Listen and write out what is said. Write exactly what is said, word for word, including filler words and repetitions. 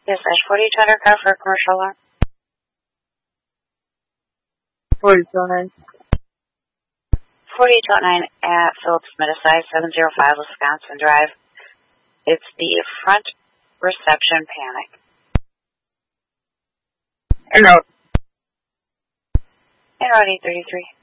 Yes, that's forty-two hundred car for a commercial alarm. forty-two oh nine. forty-two oh nine at Phillips Medicine, seven oh five Wisconsin Drive. It's the front reception panic. En route. En route eight thirty-three.